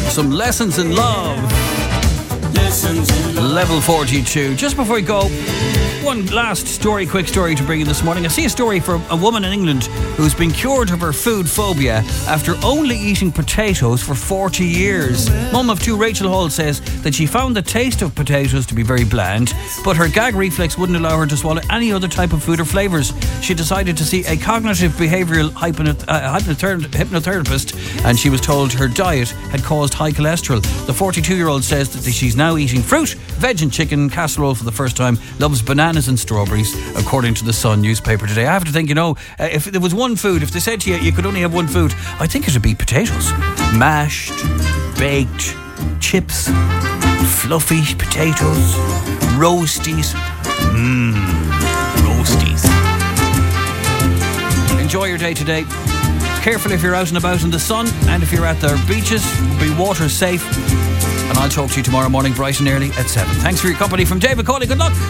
Some Lessons in Love. Level 42. Just before we go, one last story, quick story to bring in this morning. I see a story from a woman in England who's been cured of her food phobia after only eating potatoes for 40 years. Mum of two, Rachel Hall, says that she found the taste of potatoes to be very bland, but her gag reflex wouldn't allow her to swallow any other type of food or flavours. She decided to see a cognitive behavioural hypnotherapist, and she was told her diet had caused high cholesterol. The 42-year-old says that she's now eating fruit, veg and chicken casserole for the first time, loves bananas and strawberries, according to the Sun newspaper today. I have to think, if there was one food, if they said to you could only have one food, I think it would be potatoes. Mashed, baked, chips, fluffy potatoes, roasties. Roasties. Enjoy your day today. Careful if you're out and about in the sun, and if you're at the beaches, be water safe. And I'll talk to you tomorrow morning bright and early at 7. Thanks for your company from David Cawley. Good luck.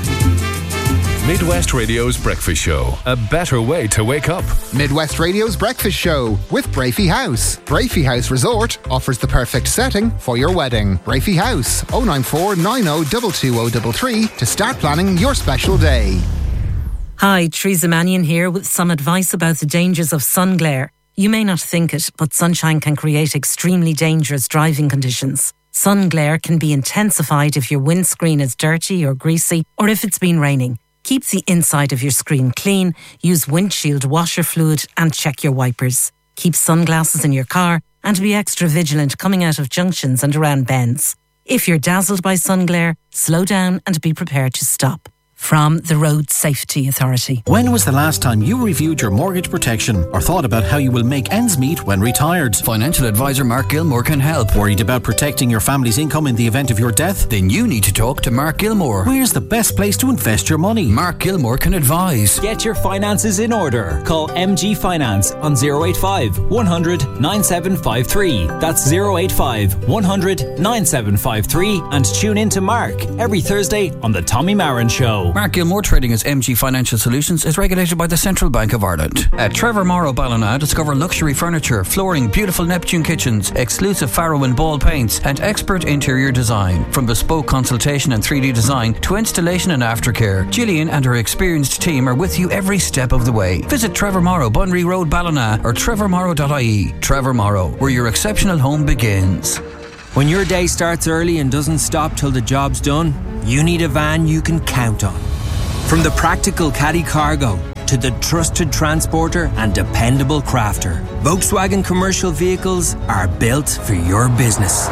Midwest Radio's Breakfast Show. A better way to wake up. Midwest Radio's Breakfast Show with Brafey House. Brafey House Resort offers the perfect setting for your wedding. Brafey House, 094 90 22033 to start planning your special day. Hi, Teresa Mannion here with some advice about the dangers of sun glare. You may not think it, but sunshine can create extremely dangerous driving conditions. Sun glare can be intensified if your windscreen is dirty or greasy, or if it's been raining. Keep the inside of your screen clean, use windshield washer fluid, and check your wipers. Keep sunglasses in your car and be extra vigilant coming out of junctions and around bends. If you're dazzled by sun glare, slow down and be prepared to stop. From the Road Safety Authority. When was the last time you reviewed your mortgage protection or thought about how you will make ends meet when retired? Financial advisor Mark Gilmore can help. Worried about protecting your family's income in the event of your death? Then you need to talk to Mark Gilmore. Where's the best place to invest your money? Mark Gilmore can advise. Get your finances in order. Call MG Finance on 085 100 9753. That's 085 100 9753. And tune in to Mark every Thursday on The Tommy Marin Show. Mark Gilmore, trading as MG Financial Solutions, is regulated by the Central Bank of Ireland. At Trevor Morrow Ballina, discover luxury furniture, flooring, beautiful Neptune kitchens, exclusive Farrow and Ball paints, and expert interior design. From bespoke consultation and 3D design to installation and aftercare, Gillian and her experienced team are with you every step of the way. Visit Trevor Morrow, Bunry Road, Ballina, or trevormorrow.ie. Trevor Morrow, where your exceptional home begins. When your day starts early and doesn't stop till the job's done, you need a van you can count on. From the practical caddy cargo to the trusted transporter and dependable crafter, Volkswagen commercial vehicles are built for your business.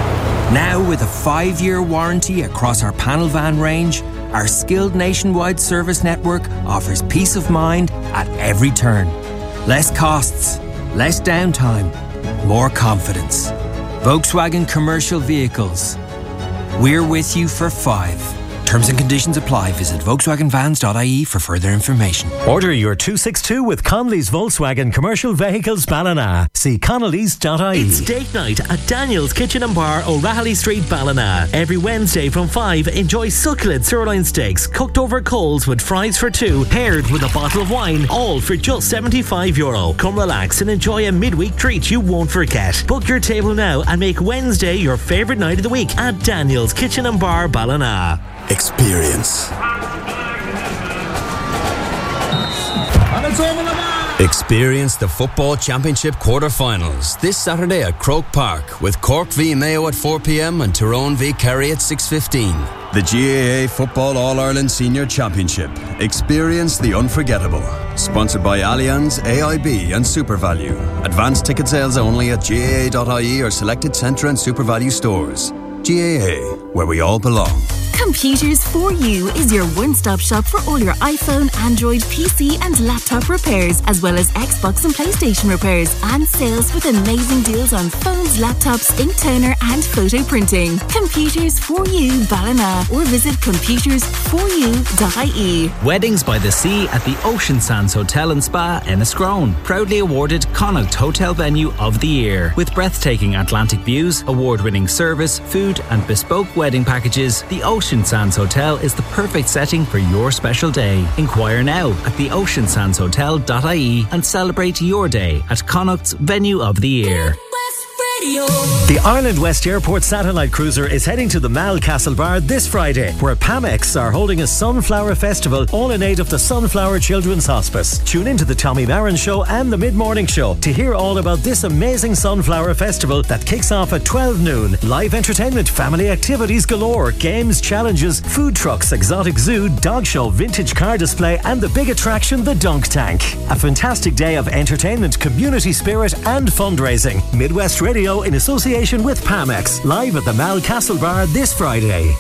Now with a 5-year warranty across our panel van range, our skilled nationwide service network offers peace of mind at every turn. Less costs, less downtime, more confidence. Volkswagen commercial vehicles. We're with you for 5. Terms and conditions apply. Visit VolkswagenVans.ie for further information. Order your 262 with Connolly's Volkswagen Commercial Vehicles Ballina. See Connolly's.ie. It's date night at Daniel's Kitchen and Bar, O'Rahilly Street, Ballina. Every Wednesday from 5, enjoy succulent sirloin steaks cooked over coals with fries for 2, paired with a bottle of wine, all for just €75. Come relax and enjoy a midweek treat you won't forget. Book your table now and make Wednesday your favourite night of the week at Daniel's Kitchen and Bar, Ballina. Experience. Experience the Football Championship quarter-finals this Saturday at Croke Park with Cork v Mayo at 4 p.m. and Tyrone v Kerry at 6:15. The GAA Football All-Ireland Senior Championship. Experience the unforgettable. Sponsored by Allianz, AIB and SuperValue. Advanced ticket sales only at GAA.ie or selected Centra and SuperValue stores. GAA, where we all belong. Computers for You is your one-stop shop for all your iPhone, Android, PC and laptop repairs, as well as Xbox and PlayStation repairs, and sales with amazing deals on phones, laptops, ink toner and photo printing. Computers for You Ballina, or visit computersforyou.ie. Weddings by the Sea at the Ocean Sands Hotel and Spa, Enniscrone. Proudly awarded Connacht Hotel Venue of the Year. With breathtaking Atlantic views, award-winning service, food and bespoke wedding packages, the Ocean Sands Hotel is the perfect setting for your special day. Inquire now at theoceansandshotel.ie and celebrate your day at Connacht's Venue of the Year. Radio. The Ireland West Airport satellite cruiser is heading to the Mal Castlebar this Friday, where Pamex are holding a Sunflower Festival, all in aid of the Sunflower Children's Hospice. Tune into the Tommy Marin Show and the Mid-Morning Show to hear all about this amazing Sunflower Festival that kicks off at 12 noon. Live entertainment, family activities galore, games, challenges, food trucks, exotic zoo, dog show, vintage car display, and the big attraction, the Dunk Tank. A fantastic day of entertainment, community spirit, and fundraising. Midwest Radio in association with Pamex, live at the Mal Castlebar this Friday.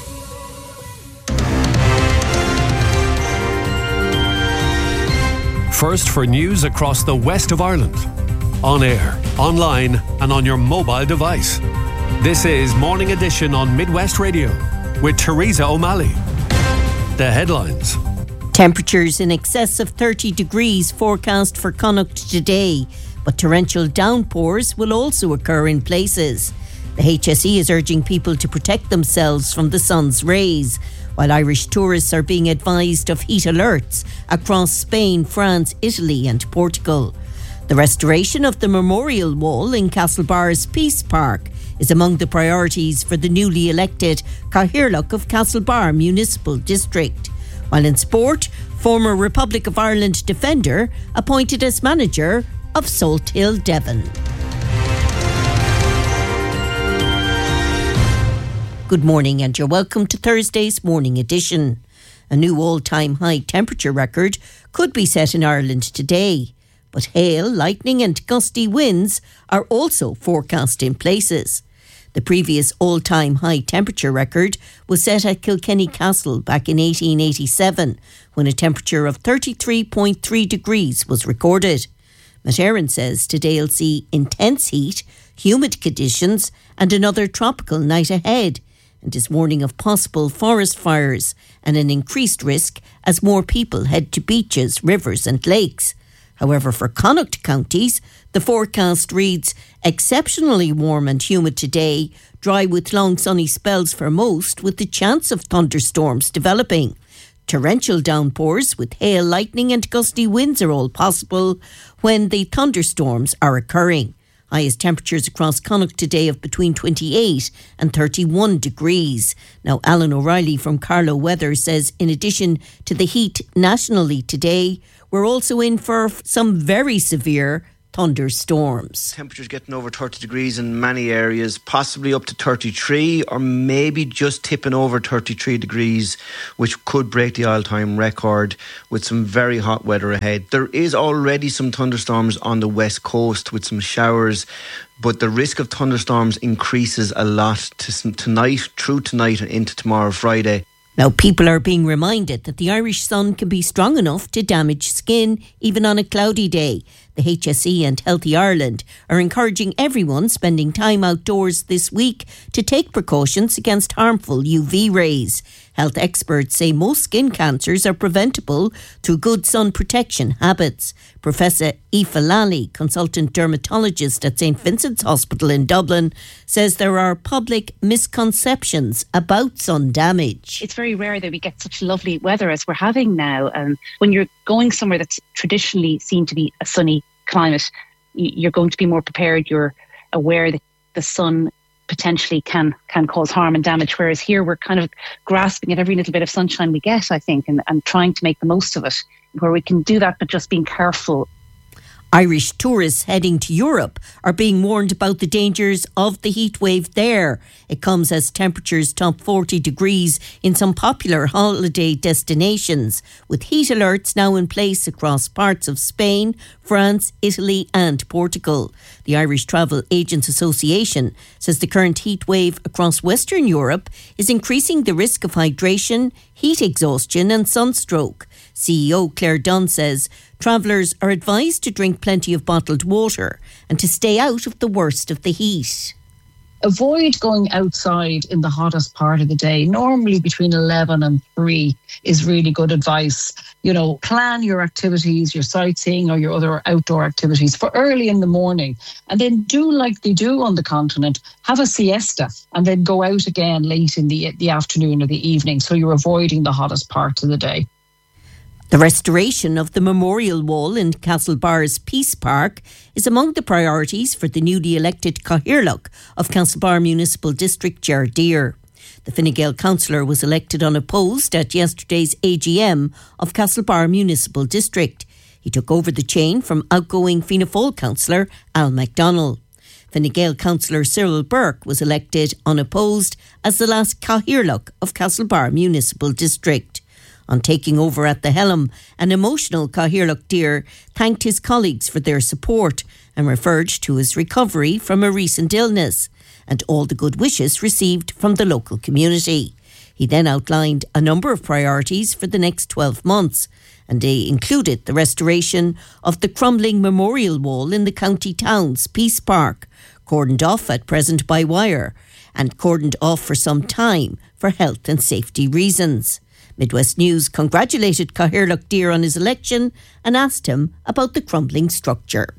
First for news across the west of Ireland. On air, online, and on your mobile device. This is Morning Edition on Midwest Radio with Teresa O'Malley. The headlines. Temperatures in excess of 30 degrees forecast for Connacht today, but torrential downpours will also occur in places. The HSE is urging people to protect themselves from the sun's rays, while Irish tourists are being advised of heat alerts across Spain, France, Italy and Portugal. The restoration of the Memorial Wall in Castlebar's Peace Park is among the priorities for the newly elected Cathaoirleach of Castlebar Municipal District. While in sport, former Republic of Ireland defender appointed as manager of Salthill Devon. Good morning and you're welcome to Thursday's Morning Edition. A new all-time high temperature record could be set in Ireland today, but hail, lightning and gusty winds are also forecast in places. The previous all-time high temperature record was set at Kilkenny Castle back in 1887, when a temperature of 33.3 degrees was recorded. Matt Éireann says today will see intense heat, humid conditions and another tropical night ahead, and is warning of possible forest fires and an increased risk as more people head to beaches, rivers and lakes. However, for Connacht counties, the forecast reads exceptionally warm and humid today, dry with long sunny spells for most, with the chance of thunderstorms developing. Torrential downpours with hail, lightning and gusty winds are all possible when the thunderstorms are occurring. Highest temperatures across Connacht today of between 28 and 31 degrees. Now, Alan O'Reilly from Carlow Weather says in addition to the heat nationally today, we're also in for some very severe thunderstorms. Temperatures getting over 30 degrees in many areas, possibly up to 33 or maybe just tipping over 33 degrees, which could break the all-time record with some very hot weather ahead. There is already some thunderstorms on the west coast with some showers, but the risk of thunderstorms increases a lot tonight, through tonight and into tomorrow, Friday. Now, people are being reminded that the Irish sun can be strong enough to damage skin, even on a cloudy day. The HSE and Healthy Ireland are encouraging everyone spending time outdoors this week to take precautions against harmful UV rays. Health experts say most skin cancers are preventable through good sun protection habits. Professor Aoife Lally, consultant dermatologist at St Vincent's Hospital in Dublin, says there are public misconceptions about sun damage. It's very rare that we get such lovely weather as we're having now. When you're going somewhere that's traditionally seen to be a sunny climate, you're going to be more prepared. You're aware that the sun potentially can cause harm and damage, whereas here we're kind of grasping at every little bit of sunshine we get, I think, and trying to make the most of it, where we can do that but just being careful. Irish tourists heading to Europe are being warned about the dangers of the heat wave there. It comes as temperatures top 40 degrees in some popular holiday destinations, with heat alerts now in place across parts of Spain, France, Italy and Portugal. The Irish Travel Agents Association says the current heat wave across Western Europe is increasing the risk of hydration, heat exhaustion and sunstroke. CEO Claire Dunn says travellers are advised to drink plenty of bottled water and to stay out of the worst of the heat. Avoid going outside in the hottest part of the day. Normally between 11 and 3 is really good advice. You know, plan your activities, your sightseeing or your other outdoor activities for early in the morning. And then do like they do on the continent, have a siesta and then go out again late in the afternoon or the evening. So you're avoiding the hottest part of the day. The restoration of the memorial wall in Castlebar's Peace Park is among the priorities for the newly elected Cathaoirleach of Castlebar Municipal District, Ger Deere. The Fine Gael councillor was elected unopposed at yesterday's AGM of Castlebar Municipal District. He took over the chain from outgoing Fianna Fáil councillor Al MacDonald. Fine Gael councillor Cyril Burke was elected unopposed as the last Cathaoirleach of Castlebar Municipal District. On taking over at the helm, an emotional Cathaoirleach Deere thanked his colleagues for their support and referred to his recovery from a recent illness and all the good wishes received from the local community. He then outlined a number of priorities for the next 12 months, and they included the restoration of the crumbling memorial wall in the county town's Peace Park, cordoned off at present by wire, and cordoned off for some time for health and safety reasons. Midwest News congratulated Cathaoirleach Deere on his election and asked him about the crumbling structure.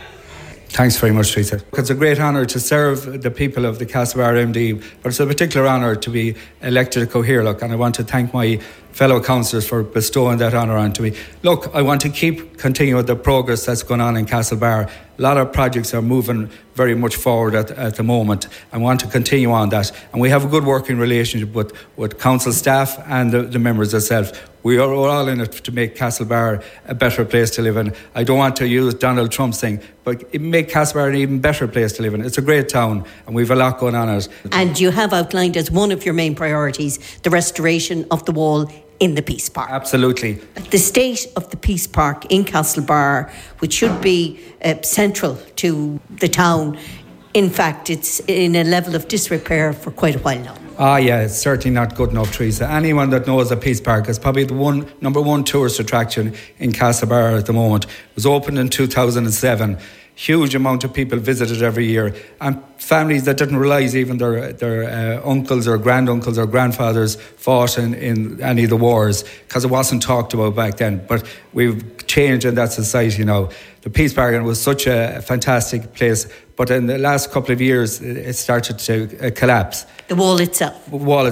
Thanks very much, Teresa. It's a great honour to serve the people of the Castlebar MD, but it's a particular honour to be elected a Cathaoirleach, and I want to thank my fellow councillors for bestowing that honour onto me. Look, I want to continue with the progress that's going on in Castlebar. A lot of projects are moving very much forward at the moment. I want to continue on that. And we have a good working relationship with council staff and the members themselves. We are all in it to make Castlebar a better place to live in. I don't want to use Donald Trump's thing, but make Castlebar an even better place to live in. It's a great town and we've a lot going on in it. And you have outlined as one of your main priorities the restoration of the wall in the Peace Park. Absolutely. The state of the Peace Park in Castlebar, which should be central to the town, in fact, it's in a level of disrepair for quite a while now. Yeah, it's certainly not good enough, Teresa. Anyone that knows the Peace Park is probably the number one tourist attraction in Castlebar at the moment. It was opened in 2007. Huge amount of people visit it every year, and families that didn't realise even their uncles or granduncles or grandfathers fought in any of the wars because it wasn't talked about back then. But we've changed in that society now. The Peace Park was such a fantastic place, but in the last couple of years it started to collapse. The wall itself.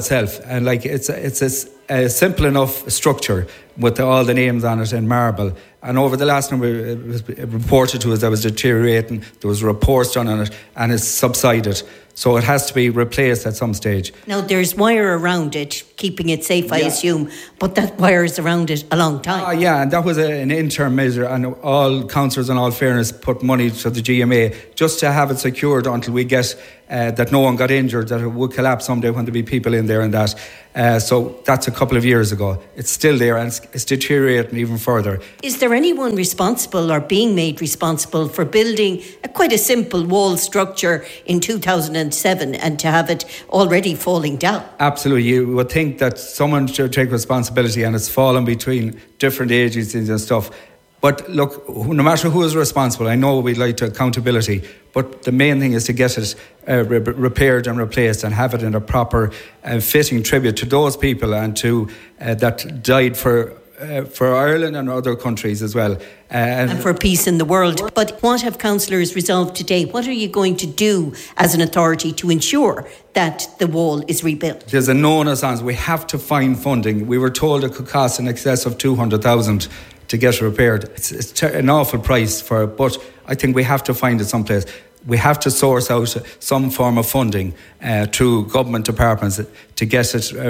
And it's a simple enough structure with all the names on it in marble. And over the last number, it was reported to us that it was deteriorating. There was reports done on it, and it's subsided. So it has to be replaced at some stage. Now, there's wire around it, keeping it safe, I assume, but that wire is around it a long time. And that was an interim measure, and all councillors, in all fairness, put money to the GMA just to have it secured until we get that no one got injured, that it would collapse someday when there be people in there and that. So that's a couple of years ago. It's still there, and it's deteriorating even further. Is there anyone responsible or being made responsible for building quite a simple wall structure in 2007 and to have it already falling down? Absolutely. You would think that someone should take responsibility, and it's fallen between different agencies and stuff. But look, no matter who is responsible, I know we'd like to accountability, but the main thing is to get it repaired and replaced and have it in a proper fitting tribute to those people and to that died for Ireland and other countries as well. And for peace in the world. But what have councillors resolved today? What are you going to do as an authority to ensure that the wall is rebuilt? There's a known answer. We have to find funding. We were told it could cost in excess of 200,000 to get it repaired. It's an awful price for it, but I think we have to find it someplace. We have to source out some form of funding through government departments to get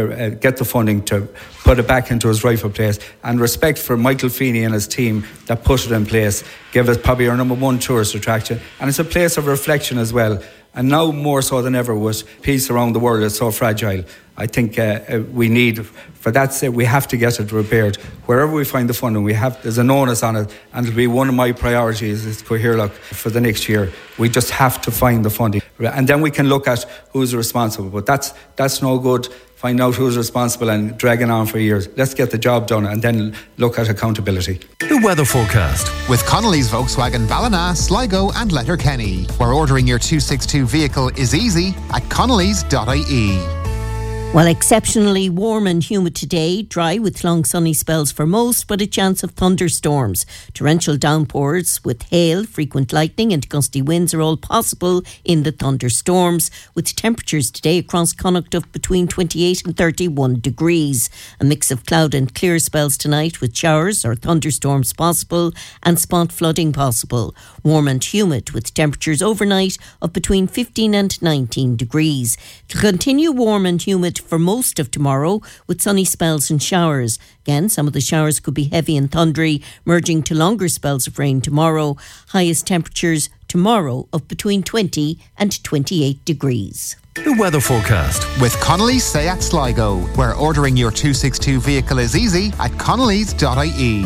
the funding to put it back into its rightful place. And respect for Michael Feeney and his team that put it in place, give it probably our number one tourist attraction. And it's a place of reflection as well. And now more so than ever, with peace around the world is so fragile, I think we need, for that sake, we have to get it repaired. Wherever we find the funding, there's an onus on it, and it'll be one of my priorities as Cathaoirleach for the next year. We just have to find the funding, and then we can look at who's responsible. But that's no good. Find out who's responsible and dragging on for years. Let's get the job done and then look at accountability. The weather forecast. With Connolly's Volkswagen Ballina, Sligo and Letterkenny, where ordering your 262 vehicle is easy at connellys.ie. Well, exceptionally warm and humid today, dry with long sunny spells for most, but a chance of thunderstorms. Torrential downpours with hail, frequent lightning and gusty winds are all possible in the thunderstorms, with temperatures today across Connacht of between 28 and 31 degrees. A mix of cloud and clear spells tonight with showers or thunderstorms possible and spot flooding possible. Warm and humid with temperatures overnight of between 15 and 19 degrees. To continue warm and humid for most of tomorrow with sunny spells and showers. Again, some of the showers could be heavy and thundery, merging to longer spells of rain tomorrow. Highest temperatures tomorrow of between 20 and 28 degrees. The weather forecast with Connolly's Seat Sligo, where ordering your 262 vehicle is easy at connellys.ie.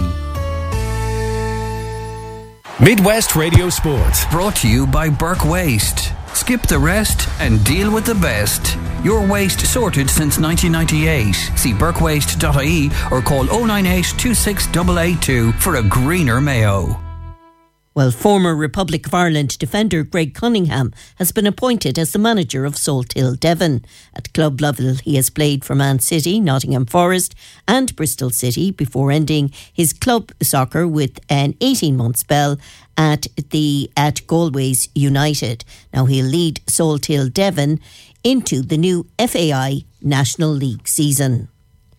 Midwest Radio Sports. Brought to you by Burke Waste. Skip the rest and deal with the best. Your waste sorted since 1998. See burkewaste.ie or call 098 26882 for a greener Mayo. Well, former Republic of Ireland defender Greg Cunningham has been appointed as the manager of Salthill Devon. At club level, he has played for Man City, Nottingham Forest and Bristol City before ending his club soccer with an 18-month spell at Galway's United. Now he'll lead Salthill Devon into the new FAI National League season.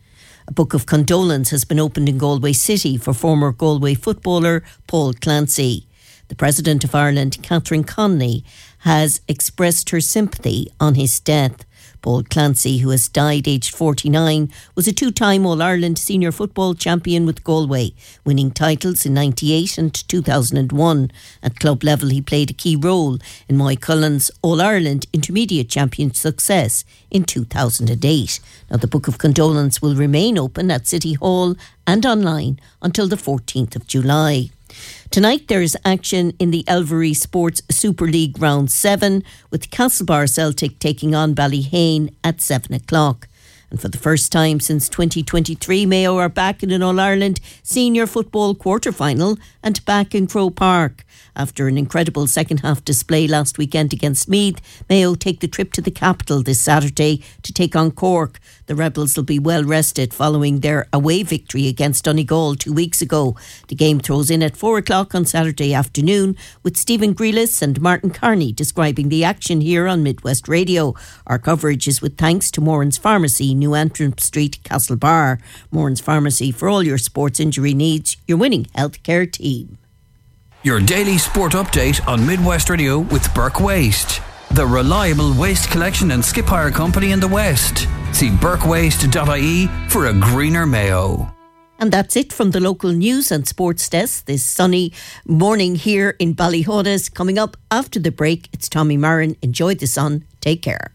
A book of condolence has been opened in Galway City for former Galway footballer Paul Clancy. The President of Ireland, Catherine Connolly, has expressed her sympathy on his death. Paul Clancy, who has died aged 49, was a two-time All-Ireland senior football champion with Galway, winning titles in 98 and 2001. At club level, he played a key role in Moy Cullen's All-Ireland Intermediate Champion success in 2008. Now, the Book of Condolence will remain open at City Hall and online until the 14th of July. Tonight there is action in the Elvery Sports Super League Round 7 with Castlebar Celtic taking on Ballyhane at 7 o'clock. And for the first time since 2023, Mayo are back in an All-Ireland senior football quarter-final and back in Croke Park. After an incredible second-half display last weekend against Meath, Mayo take the trip to the capital this Saturday to take on Cork. The Rebels will be well rested following their away victory against Donegal 2 weeks ago. The game throws in at 4 o'clock on Saturday afternoon with Stephen Grealis and Martin Carney describing the action here on Midwest Radio. Our coverage is with thanks to Moran's Pharmacy, New Antrim Street, Castlebar. Moran's Pharmacy for all your sports injury needs, your winning healthcare team. Your daily sport update on Midwest Radio with Burke Waste, the reliable waste collection and skip hire company in the West. See burkewaste.ie for a greener Mayo. And that's it from the local news and sports desk this sunny morning here in Ballyhaunis. Coming up after the break, it's Tommy Marin. Enjoy the sun. Take care.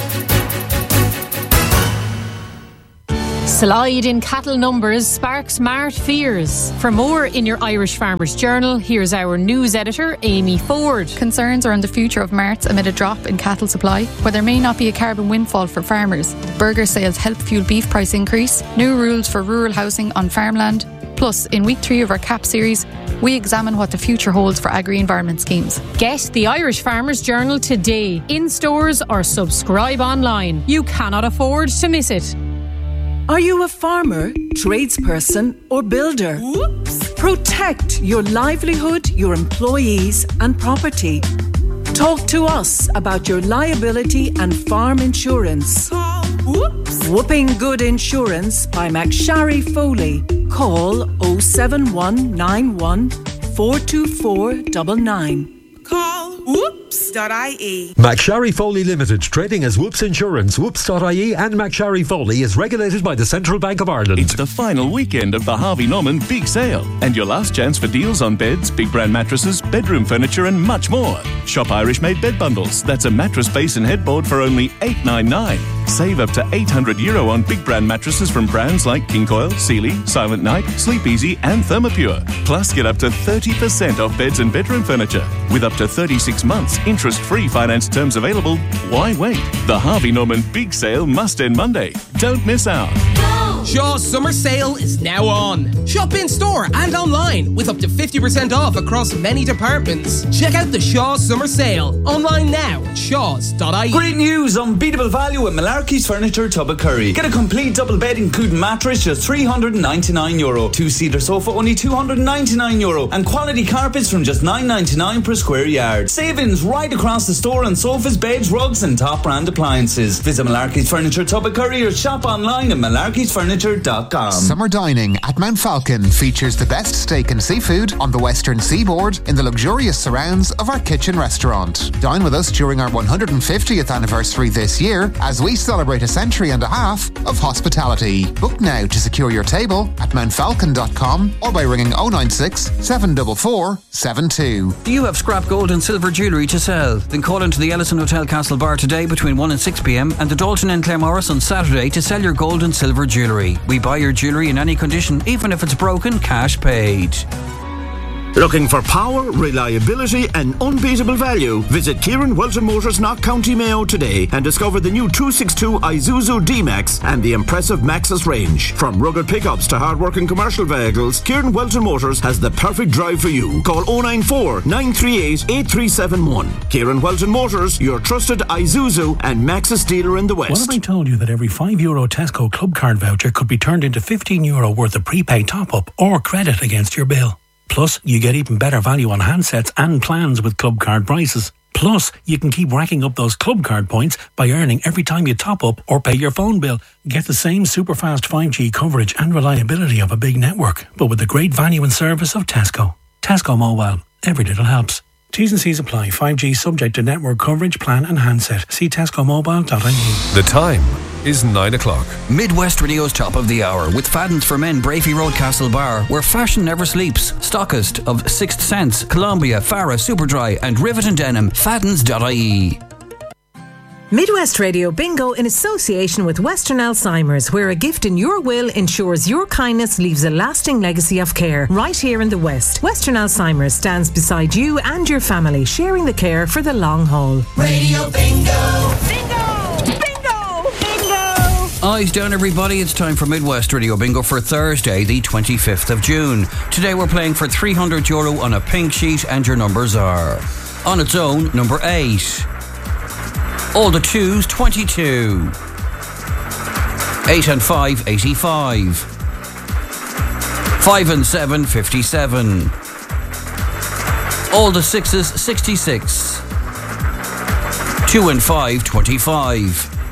Slide in cattle numbers sparks mart fears. For more in your Irish Farmers Journal, here's our news editor, Amy Ford. Concerns around the future of marts amid a drop in cattle supply, where there may not be a carbon windfall for farmers. Burger sales help fuel beef price increase. New rules for rural housing on farmland. Plus, in week 3 of our CAP series, we examine what the future holds for agri-environment schemes. Get the Irish Farmers Journal today, in stores or subscribe online. You cannot afford to miss it. Are you a farmer, tradesperson or builder? Whoops! Protect your livelihood, your employees and property. Talk to us about your liability and farm insurance. Whoops! Whooping Good Insurance by McSharry Foley. Call 07191 424 99. Call whoops.ie. McSharry Foley Limited, trading as Whoops Insurance. Whoops.ie and McSharry Foley is regulated by the Central Bank of Ireland. It's the final weekend of the Harvey Norman Big Sale and your last chance for deals on beds, big brand mattresses, bedroom furniture and much more. Shop Irish made bed bundles. That's a mattress base and headboard for only $8.99. Save up to €800 on big brand mattresses from brands like King Coil, Sealy, Silent Night, Sleep Easy and Thermopure. Plus get up to 30% off beds and bedroom furniture with up to 36 months interest interest-free finance terms available. Why wait? The Harvey Norman Big Sale must end Monday. Don't miss out. Shaw's summer sale is now on. Shop in store and online with up to 50% off across many departments. Check out the Shaw's summer sale online now at shaws.ie. Great news! Unbeatable value at Malarkey's Furniture, Tubbercurry. Get a complete double bed including mattress just €399. Two-seater sofa only €299. And quality carpets from just $9.99 per square yard. Savings right across the store on sofas, beds, rugs and top brand appliances. Visit Malarkey's Furniture, Tubbercurry or shop online at malarkeysfurniture.com. Summer dining at Mount Falcon features the best steak and seafood on the western seaboard in the luxurious surrounds of our kitchen restaurant. Dine with us during our 150th anniversary this year as we celebrate a century and a half of hospitality. Book now to secure your table at mountfalcon.com or by ringing 096 744 72. Do you have scrap gold and silver jewellery to sell? Then call into the Ellison Hotel Castlebar today between 1 and 6 p.m. and the Dalton and Claremorris on Saturday to sell your gold and silver jewellery. We buy your jewellery in any condition, even if it's broken, cash paid. Looking for power, reliability and unbeatable value? Visit Kieran Welton Motors, Knock County Mayo today and discover the new 262 Isuzu D-Max and the impressive Maxus range. From rugged pickups to hard-working commercial vehicles, Kieran Welton Motors has the perfect drive for you. Call 094 938 8371. Kieran Welton Motors, your trusted Isuzu and Maxus dealer in the West. What if I told you that every €5 Tesco Club Card voucher could be turned into €15 worth of prepaid top-up or credit against your bill? Plus, you get even better value on handsets and plans with Club Card prices. Plus, you can keep racking up those Club Card points by earning every time you top up or pay your phone bill. Get the same super fast 5G coverage and reliability of a big network, but with the great value and service of Tesco. Tesco Mobile. Every little helps. T's and C's apply. 5G subject to network coverage, plan and handset. See tescomobile.ie. The time is 9 o'clock. Midwest Radio's top of the hour with Fadden's for Men, Brafey Road, Castlebar, where fashion never sleeps. Stockist of Sixth Sense, Columbia, Farah, Superdry and Rivet and Denim. Faddens.ie. Midwest Radio Bingo in association with Western Alzheimer's, where a gift in your will ensures your kindness leaves a lasting legacy of care. Right here in the West, Western Alzheimer's stands beside you and your family, sharing the care for the long haul. Radio Bingo! Eyes down, everybody. It's time for Midwest Radio Bingo for Thursday, the 25th of June. Today we're playing for €300 on a pink sheet, and your numbers are: on its own, number 8. All the 2s, 22. 8 and 5, 85. 5 and 7, 57. All the 6s, 66. 2 and 5, 25.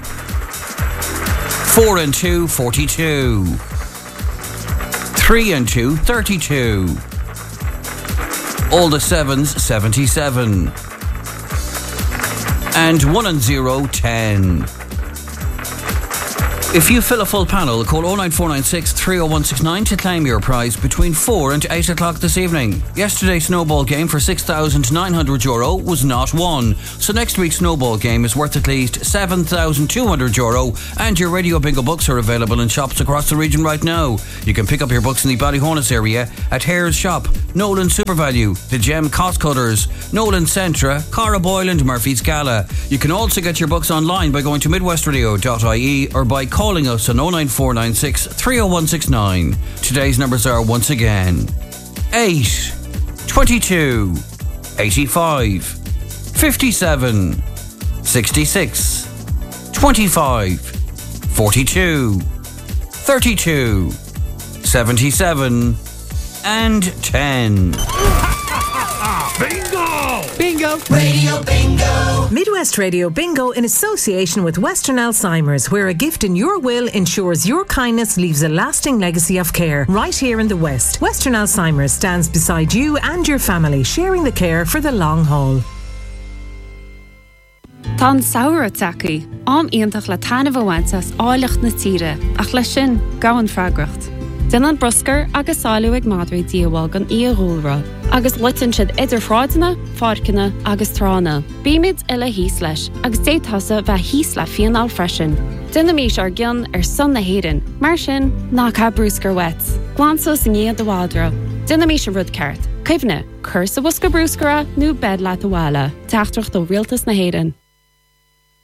4 and 2, 42. 3 and 2, 32. All the 7s, 77. And 1 and 0, 10. If you fill a full panel, call 09496 30169 to claim your prize between 4 and 8 o'clock this evening. Yesterday's snowball game for €6,900 was not won, so next week's snowball game is worth at least €7,200, and your Radio Bingo books are available in shops across the region right now. You can pick up your books in the Ballyhonus area at Hare's Shop, Nolan SuperValue, The Gem Cost Cutters, Nolan Centra, Cara Boyle and Murphy's Gala. You can also get your books online by going to midwestradio.ie or by calling us on 09496 30169. Today's numbers are once again 8, 22, 85, 57, 66, 25, 42, 32, 77, and 10. Bingo! Bingo! Radio Bingo! Midwest Radio Bingo in association with Western Alzheimer's, where a gift in your will ensures your kindness leaves a lasting legacy of care. Right here in the West, Western Alzheimer's stands beside you and your family, sharing the care for the long haul. Tá saoire tacaí, am íontach le tainmh bhaintas áileacht na tíre, ach le sin gawan freagracht. Den an broscar agus sáiliú ag madraí díomháil gan íoghúlra, agus litan siad idir fráideanna, fáirceanna agus trána. Bíimiid ile híos leis, agus détasa bheith híos le fianál freisin. Duna mís ar gcionn ar son na héireann, mar sin ná cha brúscar wet. Glansos in iad do bhádra. Duna mís an rud ceart, Caimhne, cur sa bhosca brúscara nó bed leat a bhála. Teachtarach do rialtas na héireann.